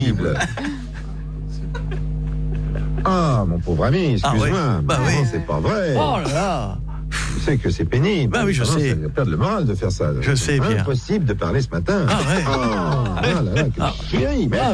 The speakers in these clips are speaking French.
pénible. Ah, mon pauvre ami, excuse-moi. Bah non, oui. c'est pas vrai. Oh là là. Tu sais que c'est pénible. Bah oui, je sais. Ça va perdre le moral de faire ça. Je sais, Pierre. Impossible de parler ce matin. Ah ouais. Ah là là, quelle chérie, merde.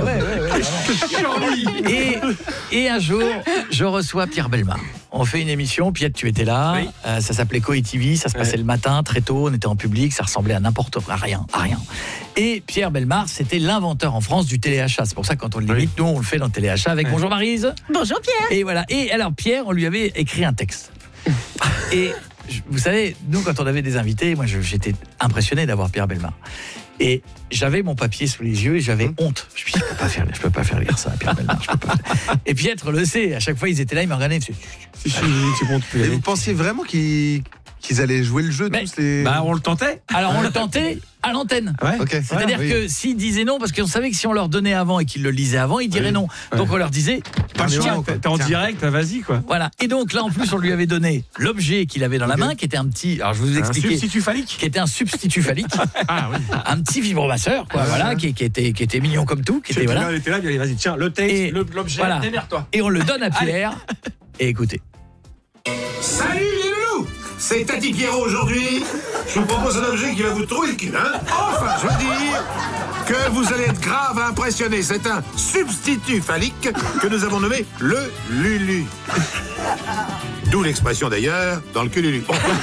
Et un jour, je reçois Pierre Bellemare. On fait une émission, Piette, tu étais là. Oui. Ça s'appelait Coé-TV, ça se passait le matin, très tôt, on était en public, ça ressemblait à n'importe quoi, à rien. Et Pierre Bellemare, c'était l'inventeur en France du téléachat. C'est pour ça que quand on l'imite, nous, on le fait dans le téléachat avec Bonjour Maryse. Bonjour Pierre. Et voilà. Et alors, Pierre, on lui avait écrit un texte. Et vous savez, nous, quand on avait des invités, moi, j'étais impressionné d'avoir Pierre Bellemare. Et j'avais mon papier sous les yeux et j'avais honte. Je me suis dit, je peux pas faire lire ça à Pierre Bellemare. Je peux pas. Et Pietre le sait, à chaque fois, ils étaient là, ils me regardaient. Et vous pensiez vraiment qu'ils allaient jouer le jeu tous les... Bah, on le tentait. Alors, on le tentait à l'antenne. Ouais. Ok. C'est-à-dire que s'ils disaient non, parce qu'on savait que si on leur donnait avant et qu'ils le lisaient avant, ils diraient non. Donc, on leur disait, Pas le choix, Tiens, t'es en direct, vas-y quoi. voilà. Et donc, là, en plus, on lui avait donné l'objet qu'il avait dans la main, qui était un petit, alors je vais vous Un expliquer, substitut phallique. qui était un substitut phallique, Ah oui. un petit vibromasseur, quoi, voilà, qui était mignon comme tout, qui était, voilà. Il était là, allez, vas-y, tiens, le texte, Et l'objet, voilà. démerde-toi. Et on le donne à Pierre. Et écoutez. Salut les loulous, c'est Tati Pierrot aujourd'hui. Je vous propose un objet qui va vous trouver le cul, hein. Enfin, je veux dire que vous allez être grave impressionnés. C'est un substitut phallique que nous avons nommé le Lulu. D'où l'expression d'ailleurs dans le cul Lulu.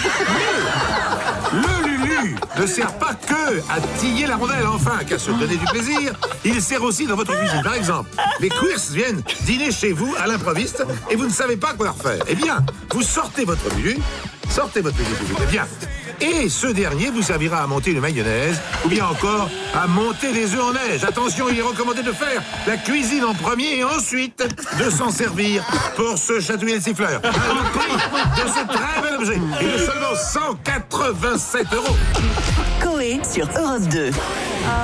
Le Lulu ne sert pas que à tiller la rondelle, enfin, qu'à se donner du plaisir. Il sert aussi dans votre cuisine. Par exemple, les queers viennent dîner chez vous à l'improviste et vous ne savez pas quoi leur faire. Eh bien, vous sortez votre Lulu, eh bien, et ce dernier vous servira à monter une mayonnaise ou bien encore à monter des œufs en neige. Attention, il est recommandé de faire la cuisine en premier et ensuite de s'en servir pour se chatouiller le siffleur. Le prix de ce très bel objet est de seulement 187 €. Coé sur Europe 2.